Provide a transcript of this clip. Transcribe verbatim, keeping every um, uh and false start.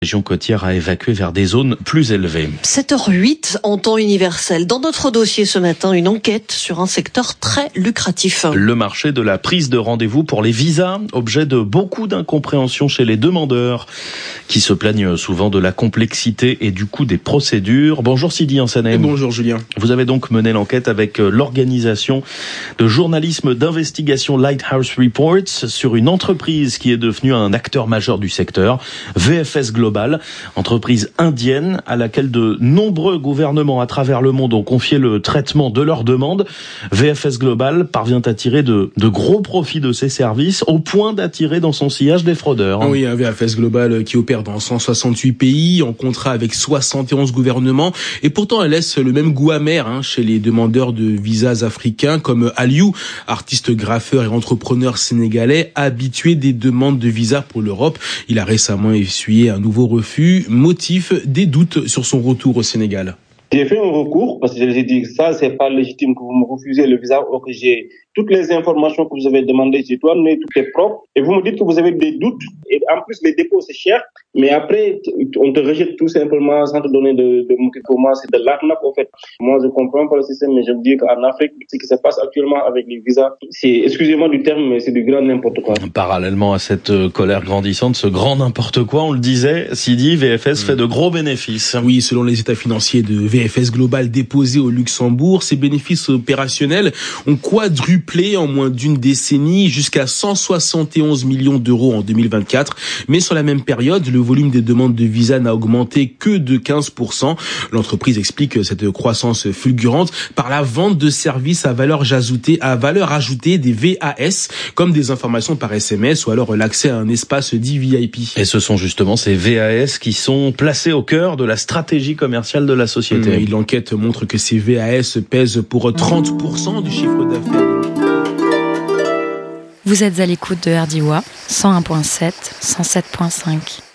Région côtière à évacuer vers des zones plus élevées. sept heures huit en temps universel. Dans notre dossier ce matin, une enquête sur un secteur très lucratif. Le marché de la prise de rendez-vous pour les visas, objet de beaucoup d'incompréhension chez les demandeurs, qui se plaignent souvent de la complexité et du coût des procédures. Bonjour Sidi Ansanem. Bonjour Julien. Vous avez donc mené l'enquête avec l'organisation de journalisme d'investigation Lighthouse Reports sur une entreprise qui est devenue un acteur majeur du secteur, V F S Global. Entreprise indienne à laquelle de nombreux gouvernements à travers le monde ont confié le traitement de leurs demandes. V F S Global parvient à tirer de, de gros profits de ses services au point d'attirer dans son sillage des fraudeurs. Oui, un V F S Global qui opère dans cent soixante-huit pays, en contrat avec soixante et onze gouvernements, et pourtant elle laisse le même goût amer hein, chez les demandeurs de visas africains comme Aliou, artiste graffeur et entrepreneur sénégalais habitué des demandes de visa pour l'Europe. Il a récemment essuyé un nouveau refus, motif des doutes sur son retour au Sénégal. J'ai fait un recours parce que je ai dit que ça, c'est pas légitime que vous me refusez le visa ou que j'ai toutes les informations que vous avez demandées, j'ai tout amené, tout est propre. Et vous me dites que vous avez des doutes. Et en plus, les dépôts, c'est cher. Mais après, on te rejette tout simplement sans te donner de, de motifs. Pour moi, c'est de l'arnaque, en fait. Moi, je comprends pas le système, mais je me dis qu'en Afrique, ce qui se passe actuellement avec les visas, c'est, excusez-moi du terme, mais c'est du grand n'importe quoi. Parallèlement à cette colère grandissante, ce grand n'importe quoi, on le disait, Sidi, V F S mmh. fait de gros bénéfices. Oui, selon les états financiers de V F S Global déposés au Luxembourg, ces bénéfices opérationnels ont quadruplé en moins d'une décennie jusqu'à cent soixante et onze millions d'euros en deux mille vingt-quatre. Mais sur la même période, le volume des demandes de visa n'a augmenté que de quinze pour cent. L'entreprise explique cette croissance fulgurante par la vente de services à valeur ajoutée, à valeur ajoutée des V A S, comme des informations par S M S ou alors l'accès à un espace dit V I P. Et ce sont justement ces V A S qui sont placés au cœur de la stratégie commerciale de la société. Mmh, l'enquête montre que ces V A S pèsent pour trente pour cent du chiffre d'affaires. Vous êtes à l'écoute de R D I W A, cent un virgule sept, cent sept virgule cinq.